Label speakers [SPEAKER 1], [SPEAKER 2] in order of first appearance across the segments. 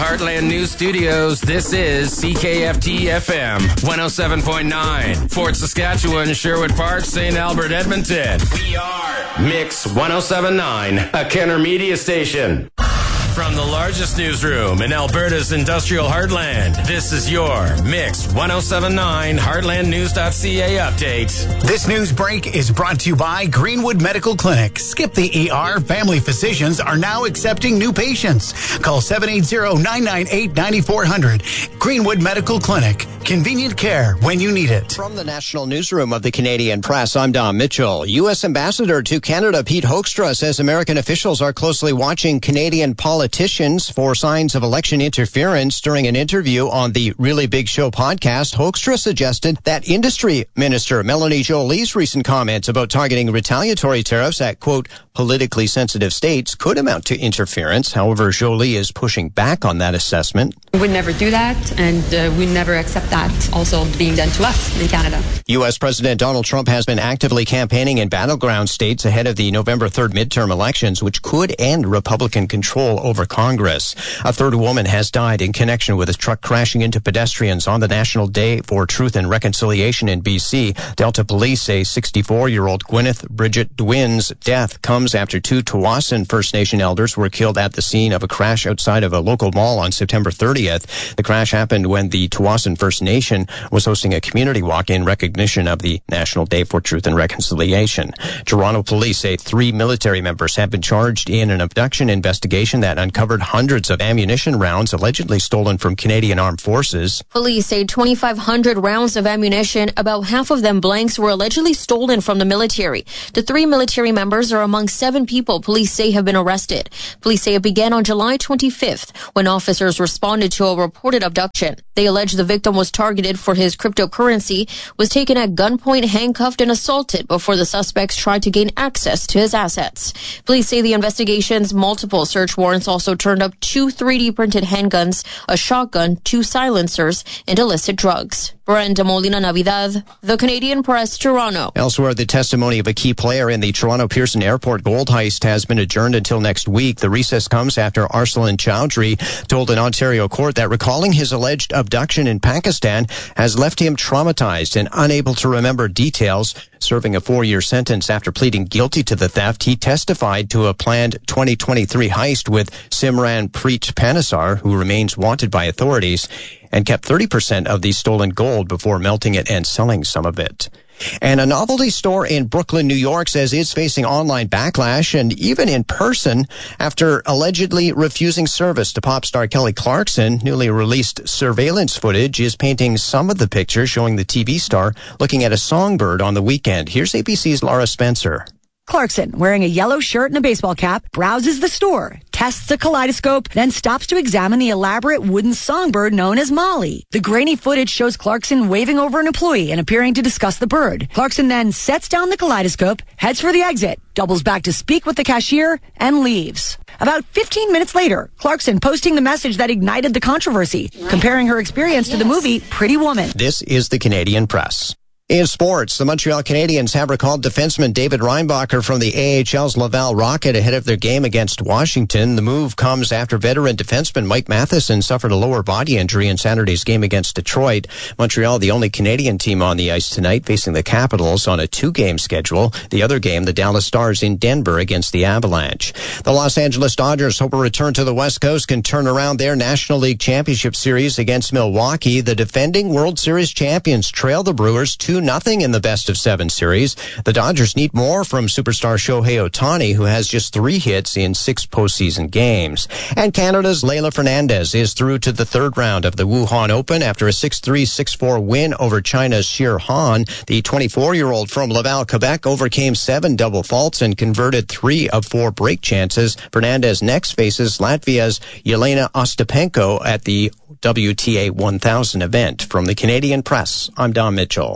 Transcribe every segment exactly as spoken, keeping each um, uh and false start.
[SPEAKER 1] Heartland News Studios, this is C K F T F M one oh seven point nine. Fort Saskatchewan, Sherwood Park, Saint Albert, Edmonton. We are Mix one oh seven point nine, a Kenner Media station. From the largest newsroom in Alberta's industrial heartland, this is your Mix one oh seven point nine Heartland News dot C A update.
[SPEAKER 2] This news break is brought to you by Greenwood Medical Clinic. Skip the E R. Family physicians are now accepting new patients. Call seven eight zero, nine nine eight, nine four zero zero. Greenwood Medical Clinic. Convenient care when you need it.
[SPEAKER 3] From the National Newsroom of the Canadian Press, I'm Don Mitchell. U S Ambassador to Canada Pete Hoekstra says American officials are closely watching Canadian politicians for signs of election interference. During an interview on the Really Big Show podcast, Hoekstra suggested that Industry Minister Melanie Joly's recent comments about targeting retaliatory tariffs at, quote, politically sensitive states could amount to interference. However, Joly is pushing back on that assessment.
[SPEAKER 4] We would never do that, and uh, we never accept that also being done to us in Canada.
[SPEAKER 3] U S President Donald Trump has been actively campaigning in battleground states ahead of the November third midterm elections, which could end Republican control over Congress. A third woman has died in connection with a truck crashing into pedestrians on the National Day for Truth and Reconciliation in B C. Delta police say sixty-four-year-old Gwyneth Bridget Dwin's death comes after two Tsawwassen First Nation elders were killed at the scene of a crash outside of a local mall on September thirtieth. The crash happened when the Tsawwassen First Nation was hosting a community walk in recognition of the National Day for Truth and Reconciliation. Toronto police say three military members have been charged in an abduction investigation that uncovered hundreds of ammunition rounds allegedly stolen from Canadian Armed Forces.
[SPEAKER 5] Police say twenty-five hundred rounds of ammunition, about half of them blanks, were allegedly stolen from the military. The three military members are among seven people police say have been arrested. Police say it began on July twenty-fifth when officers responded to a reported abduction. They allege the victim was targeted for his cryptocurrency, was taken at gunpoint, handcuffed, and assaulted before the suspects tried to gain access to his assets. Police say the investigation's multiple search warrants also turned up two three D printed handguns, a shotgun, two silencers, and illicit drugs. Brenda Molina Navidad, The Canadian Press, Toronto.
[SPEAKER 3] Elsewhere, the testimony of a key player in the Toronto Pearson Airport gold heist has been adjourned until next week. The recess comes after Arsalan Chowdhury told an Ontario court that recalling his alleged abduction in Pakistan has left him traumatized and unable to remember details. Serving a four-year sentence after pleading guilty to the theft, he testified to a planned twenty twenty-three heist with Simran Preet Panesar, who remains wanted by authorities, and kept thirty percent of the stolen gold before melting it and selling some of it. And a novelty store in Brooklyn, New York says it's facing online backlash and even in person after allegedly refusing service to pop star Kelly Clarkson. Newly released surveillance footage is painting some of the picture showing the T V star looking at a songbird on the weekend. Here's A B C's Laura Spencer.
[SPEAKER 6] Clarkson, wearing a yellow shirt and a baseball cap, browses the store, tests a kaleidoscope, then stops to examine the elaborate wooden songbird known as Molly. The grainy footage shows Clarkson waving over an employee and appearing to discuss the bird. Clarkson then sets down the kaleidoscope, heads for the exit, doubles back to speak with the cashier, and leaves. About fifteen minutes later, Clarkson posting the message that ignited the controversy, comparing her experience to the movie Pretty Woman.
[SPEAKER 3] This is the Canadian Press. In sports, the Montreal Canadiens have recalled defenseman David Reinbacher from the A H L's Laval Rocket ahead of their game against Washington. The move comes after veteran defenseman Mike Matheson suffered a lower body injury in Saturday's game against Detroit. Montreal, the only Canadian team on the ice tonight, facing the Capitals on a two-game schedule. The other game, the Dallas Stars in Denver against the Avalanche. The Los Angeles Dodgers hope a return to the West Coast can turn around their National League Championship Series against Milwaukee. The defending World Series champions trail the Brewers two nothing in the best of seven series. The Dodgers need more from superstar Shohei Ohtani, who has just three hits in six postseason games. And Canada's Leylah Fernandez is through to the third round of the Wuhan Open after a six three, six four win over China's Xie Han. The twenty-four-year-old from Laval, Quebec, overcame seven double faults and converted three of four break chances. Fernandez next faces Latvia's Yelena Ostapenko at the W T A one thousand event. From the Canadian Press, I'm Don Mitchell.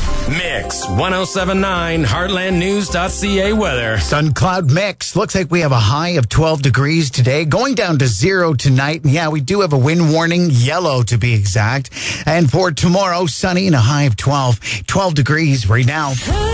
[SPEAKER 1] Mix one oh seven point nine Heartland News dot C A weather.
[SPEAKER 2] Sun cloud mix. Looks like we have a high of twelve degrees today, going down to zero tonight. And yeah, we do have a wind warning, yellow to be exact. And for tomorrow, sunny and a high of twelve. twelve degrees right now.